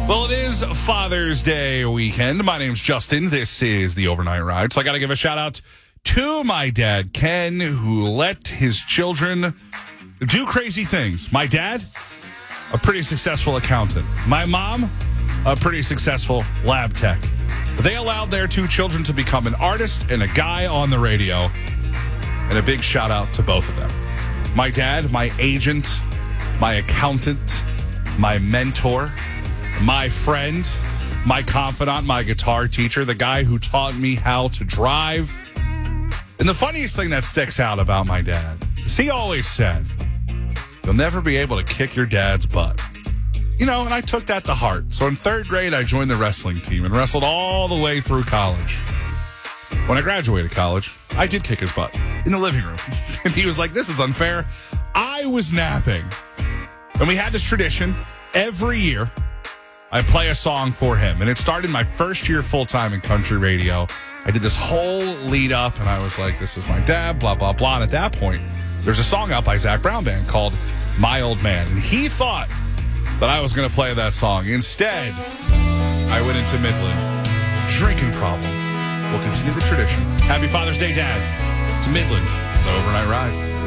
Well, it is Father's Day weekend. My name's Justin. This is the Overnight Ride. So I got to give a shout out to my dad, Ken, who let his children do crazy things. My dad, a pretty successful accountant. My mom, a pretty successful lab tech. They allowed their two children to become an artist and a guy on the radio. And a big shout out to both of them. My dad, my agent, my accountant, my mentor, my friend, my confidant, my guitar teacher, the guy who taught me how to drive. And the funniest thing that sticks out about my dad is he always said, you'll never be able to kick your dad's butt. You know, and I took that to heart. So in third grade, I joined the wrestling team and wrestled all the way through college. When I graduated college, I did kick his butt in the living room. And he was like, this is unfair. I was napping. And we had this tradition every year. I play a song for him. And it started my first year full-time in country radio. I did this whole lead up, and I was like, this is my dad, blah, blah, blah. And at that point, there's a song out by Zach Brown Band called My Old Man. And he thought that I was going to play that song. Instead, I went into Midland. Drinking problem. We'll continue the tradition. Happy Father's Day, Dad. To Midland, the Overnight Ride.